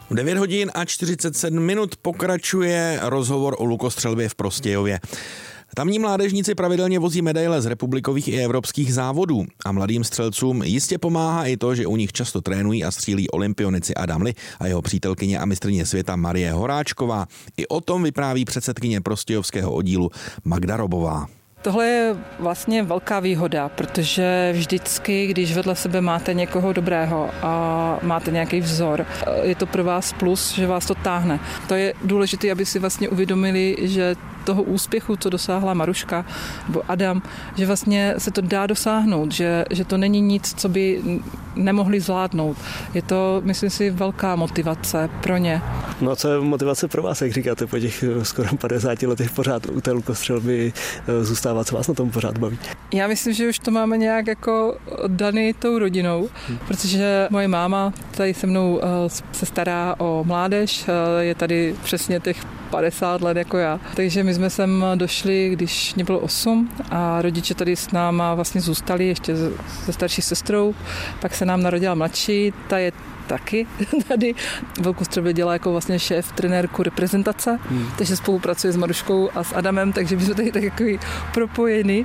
9 hodin a 47 minut pokračuje rozhovor o lukostřelbě v Prostějově. Tamní mládežníci pravidelně vozí medaile z republikových i evropských závodů a mladým střelcům jistě pomáhá i to, že u nich často trénují a střílí olympionici Adam Li a jeho přítelkyně a mistryně světa Marie Horáčková. I o tom vypráví předsedkyně prostějovského oddílu Magda Robová. Tohle je vlastně velká výhoda, protože vždycky, když vedle sebe máte někoho dobrého a máte nějaký vzor, je to pro vás plus, že vás to táhne. To je důležité, aby si vlastně uvědomili, že toho úspěchu, co dosáhla Maruška nebo Adam, že vlastně se to dá dosáhnout, že to není nic, co by nemohli zvládnout. Je to, myslím si, velká motivace pro ně. No a co je motivace pro vás, jak říkáte, po těch skoro 50 letech pořád u té lukostřelby zůstávat, co vás na tom pořád baví? Já myslím, že už to máme nějak jako daný tou rodinou, protože moje máma tady se mnou se stará o mládež, je tady přesně těch 50 let jako já. Takže my jsme sem došli, když mě bylo 8 a rodiče tady s náma vlastně zůstali ještě se starší sestrou. Pak se nám narodila mladší, ta je taky tady. V lukostřelbě dělá jako vlastně šéf, trenérku reprezentace, takže spolupracuje s Maruškou a s Adamem, takže my jsme tady tak takový propojení.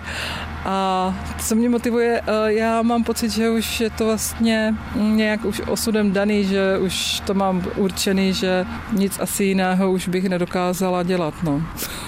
A co mě motivuje, já mám pocit, že už je to vlastně nějak už osudem daný, že už to mám určený, že nic asi jiného už bych nedokázala dělat. No.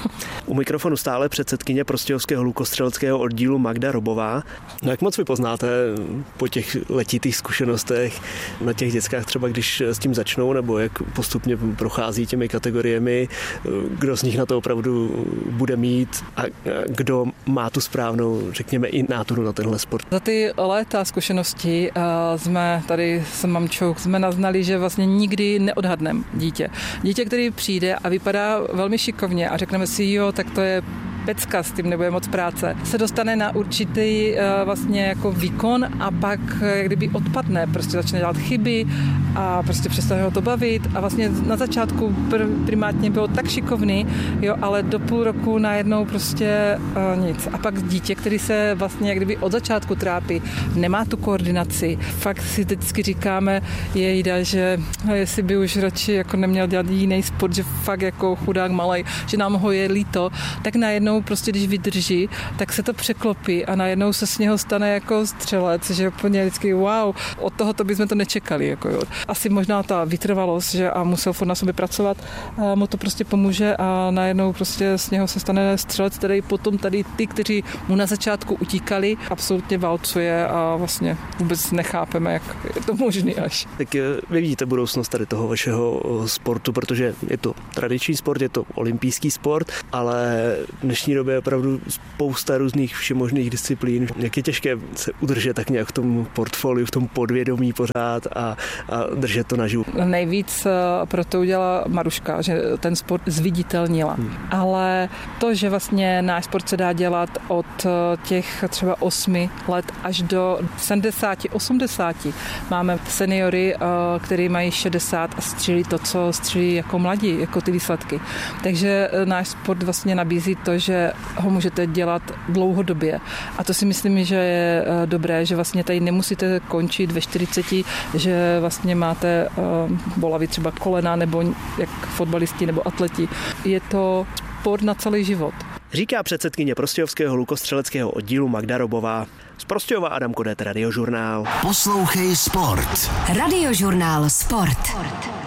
U mikrofonu stále předsedkyně prostějovského lukostřeleckého oddílu Magda Robová. No jak moc vy poznáte po těch letitých zkušenostech na těch dětskách, třeba když s tím začnou, nebo jak postupně prochází těmi kategoriemi, kdo z nich na to opravdu bude mít a kdo má tu správnou, řekněme, i náturu na tenhle sport? Za ty léta zkušeností jsme tady s mamčou naznali, že vlastně nikdy neodhadneme dítě. Dítě, který přijde a vypadá velmi šikovně a řekneme si, jo, tak to je pecka, s tím nebude moc práce, se dostane na určitý vlastně jako výkon a pak jak kdyby odpadne, prostě začne dělat chyby a prostě přestane ho to bavit a vlastně na začátku primátně bylo tak šikovný, jo, ale do půl roku najednou prostě nic. A pak dítě, který se vlastně jak kdyby od začátku trápí, nemá tu koordinaci. Fakt si vždycky říkáme, jejda, že jestli by už radši jako neměl dělat jiný sport, že fakt jako chudák malej, že nám ho je líto, tak najednou prostě když vydrží, tak se to překlopí a najednou se z něho stane jako střelec, že úplně vždycky wow, od tohoto bychom to nečekali. Jako jo. Asi možná ta vytrvalost, že a musel furt na sobě pracovat, a mu to prostě pomůže a najednou prostě z něho se stane střelec, který potom tady ty, kteří mu na začátku utíkali, absolutně válcuje a vlastně vůbec nechápeme, jak je to možný až. Tak vy vidíte budoucnost tady toho vašeho sportu, protože je to tradiční sport, je to olympijský sport, ale v dnešní době je opravdu spousta různých všemožných disciplín. Jak je těžké se udržet tak nějak v tom portfoliu, v tom podvědomí pořád a držet to naživu. Nejvíc proto udělala Maruška, že ten sport zviditelnila. Ale to, že vlastně náš sport se dá dělat od těch třeba 8 let až do 70, 80. Máme seniory, kteří mají 60 a střílí to, co střílí jako mladí, jako ty výsledky. Takže náš sport vlastně nabízí to, že ho můžete dělat dlouhodobě. A to si myslím, že je dobré, že vlastně tady nemusíte končit ve 40, že vlastně máte bolavy třeba kolena nebo jak fotbalisti nebo atleti. Je to sport na celý život. Říká předsedkyně prostějovského lukostřeleckého oddílu Magda Robová. Z Prostějova Adam Kodet, Radiožurnál. Poslouchej sport. Radiožurnál Sport.